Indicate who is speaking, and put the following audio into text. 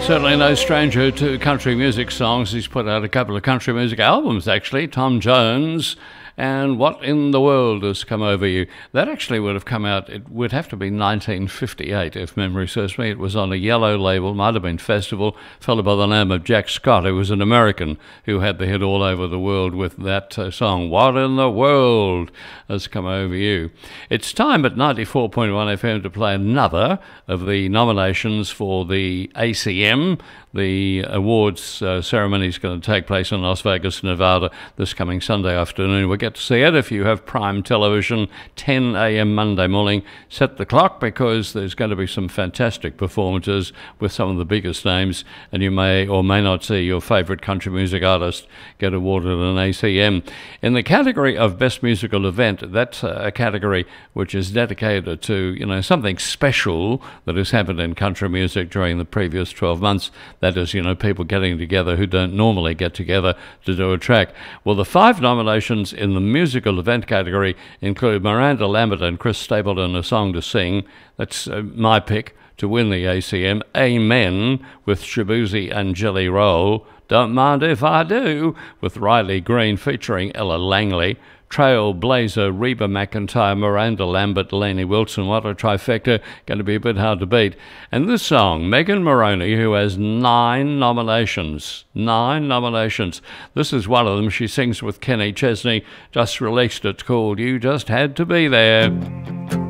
Speaker 1: Certainly no stranger to country music songs. He's put out a couple of country music albums, actually. Tom Jones and What in the World Has Come Over You. That actually would have come out, it would have to be 1958, if memory serves me. It was on a yellow label, might have been Festival. A fellow by the name of Jack Scott, who was an American, who had the hit all over the world with that song, What in the World Has Come Over You. It's time at 94.1 FM to play another of the nominations for the ACM. The awards ceremony is going to take place in Las Vegas, Nevada, this coming Sunday afternoon. We'll get to see it if you have Prime Television, 10 a.m. Monday morning. Set the clock because there's going to be some fantastic performances with some of the biggest names, and you may or may not see your favourite country music artist get awarded an ACM. In the category of Best Musical Event, that's a category which is dedicated to, you know, something special that has happened in country music during the previous 12 months. That is, you know, people getting together who don't normally get together to do a track. Well, the 5 nominations in the musical event category include Miranda Lambert and Chris Stapleton, A Song to Sing. That's my pick to win the ACM. Amen with Shabuzi and Jelly Roll. Don't Mind If I Do with Riley Green featuring Ella Langley. Trailblazer, Reba McEntire, Miranda Lambert, Lainey Wilson. What a trifecta. Going to be a bit hard to beat. And this song, Megan Moroney, who has 9 nominations. 9 nominations. This is one of them. She sings with Kenny Chesney. Just released it, called You Just Had to Be There.